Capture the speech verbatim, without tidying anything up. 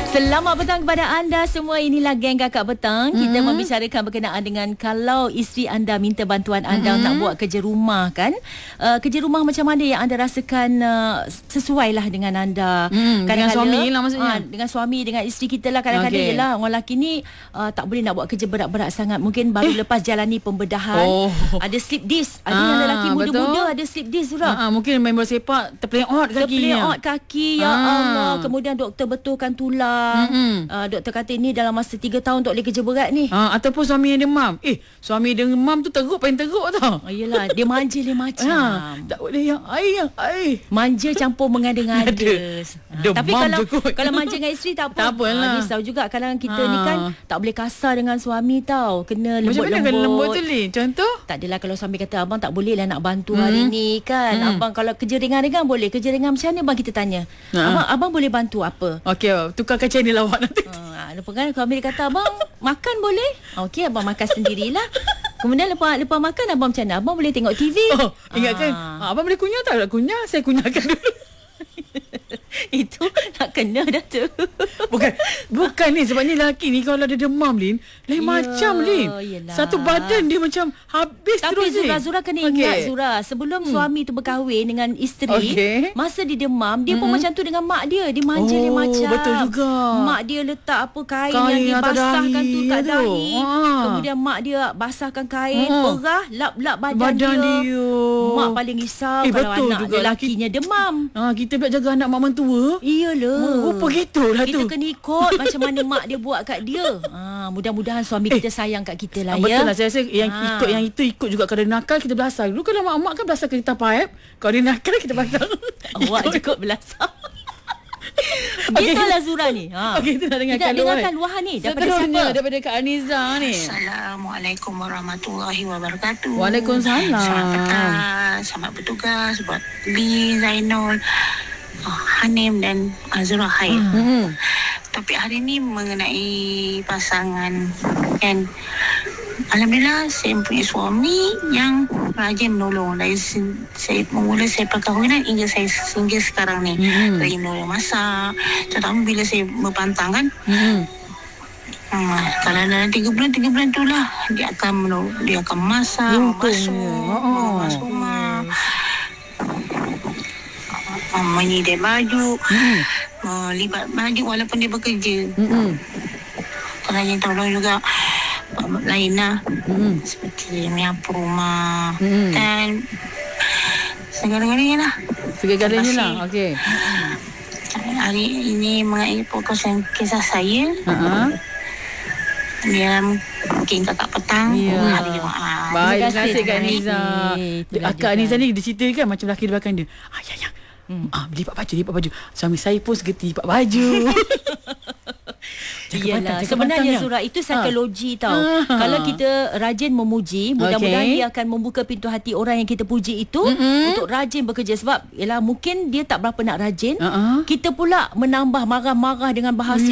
Selamat petang kepada anda semua. Inilah Geng Kakak Petang. Kita Mm-hmm. membicarakan berkenaan dengan kalau isteri anda minta bantuan anda Mm-hmm. nak buat kerja rumah kan. Uh, kerja rumah macam mana yang anda rasakan uh, sesuai lah dengan anda. Mm, dengan suami lah maksudnya. Uh, dengan suami, dengan isteri kita lah. Kadang-kadang Okay. yelah orang lelaki ni uh, tak boleh nak buat kerja berat-berat sangat. Mungkin baru Eh. lepas jalani pembedahan. Oh. Ada slip disc. Ada Ah, yang lelaki muda-muda betul. ada slip disc juga. Ha, mungkin main bola sepak terpeleot kakinya. Terpeleot kaki. Ya Ah. Allah. Kemudian doktor betulkan tulang. Mm-mm. Uh, doktor kata ni dalam masa tiga tahun tak boleh kerja berat ni. Ha, ataupun suami yang demam. Eh, suami demam tu teruk paling teruk tau. Oh, yelah, dia manja dia macam. Ha, tak boleh yang air, yang air. Manja campur mengada-ngada. Ada. Ha, Demam tapi kalau je kot. kalau manja dengan isteri tak apa. Tak apalah. Ha, risau juga kalau kita Ha. ni kan tak boleh kasar dengan suami tau. Kena Macam mana lembut-lembut. kena lembut tu, Lin? Contoh? Tak adalah kalau suami kata abang tak boleh lah nak bantu Hmm. hari ni kan. Hmm. Abang kalau kerja ringan-ringan boleh. Kerja ringan macam mana bang kita tanya. Ha. Abang abang boleh bantu apa? Okey, tukarkan channel awak nanti. Ha, lepas kan kalau dia kata abang makan boleh. Okey abang makan sendirilah. Kemudian lepas lepas makan abang macam mana? Abang boleh tengok T V. Oh, ingatkan. Ah. Ha, abang boleh kunyah tak? Nak kunyah, saya kunyahkan dulu. Itu nak kena dah tu. Bukan Bukan Lin. Sebabnya lelaki ni kalau ada demam, Lin, lain Ya, macam, Lin. yelah. Satu badan dia macam habis Tapi terus, Zura, Lin. Zura kena Okey. ingat Zura, sebelum hmm. suami tu berkahwin dengan isteri, Okey. masa dia demam, dia pun Mm-mm. macam tu dengan mak dia. Dia manja Oh, dia macam. betul juga. Mak dia letak apa kain, Kain yang dia atas basahkan dahi tu kat tu. dahi. Ah. Kemudian mak dia basahkan kain, Oh. perah, lap-lap badan, Badan dia. dia. Mak paling risau Eh, kalau betul anak juga. lelakinya demam. Ha, kita pula jaga anak mak mentua. Iyalah. Oh, rupa gitu lah Kita tu. kena ikut macam mana mak dia buat kat dia. Ha, mudah-mudahan suami kita sayang kat kita lah Ah, ya. betul lah. Saya rasa yang Ah. ikut yang itu ikut juga. Kalau dia nakal kita belasah. Dulu kalau mak-mak kan belasah kita paip. Kalau dia nakal kita belasah. Awak cukup belasah. Gitulah Zura ni. Ha. Okey, kita nak dengarkan Kita luahan. dengarkan luahan ni daripada Seterusnya siapa? daripada Kak Aniza ni. Assalamualaikum warahmatullahi wabarakatuh. Waalaikumsalam. Selamat petang. Selamat bertugas buat Lee, Zainul, uh, Hanim dan Azura Khair. Hmm. Topik hari ni mengenai pasangan kan. Alhamdulillah saya mempunyai suami yang rajin menolong dari sen- saya mula saya perkahwinan hingga saya hingga sekarang ni. Hmm. Rajin menolong masak. Terutama bila saya berpantang kan. Hmm. Hmm, kalau dalam tiga bulan tiga bulan tu lah dia akan menol- dia akan masak, Lumpungnya. membasuh, Oh. membasuh rumah, uh, menyidai baju, Hmm. melibat baju walaupun dia bekerja. Hmm. Kalau yang tolong juga bab lain lah, Hmm. seperti menyapu rumah Hmm. dan segala-galanya lah. Segala-galanya Terima lah. kasih. Okey. Hari ini mengenai perkongsian kisah saya. Ha. Dia mungkin kakak petang Ya. hari Jumaat. Baik, terima kasih, kasih Kak terima Aniza. kasih. Itulah Kak dia, Aniza kan. ni diceritakan macam lelaki di belakang dia. Ah, ya, ya. Hmm. Ah, lipat baju, lipat baju. Suami saya pun segerti lipat baju. Jaga Iyalah, pantang, jaga sebenarnya pantang, ya. Zura itu psikologi tau. Ah. Kalau kita rajin memuji, mudah-mudahan Okey. dia akan membuka pintu hati orang yang kita puji itu Mm-mm. untuk rajin bekerja. Sebab yalah mungkin dia tak berapa nak rajin. Ah, ah. Kita pula menambah marah-marah dengan bahasa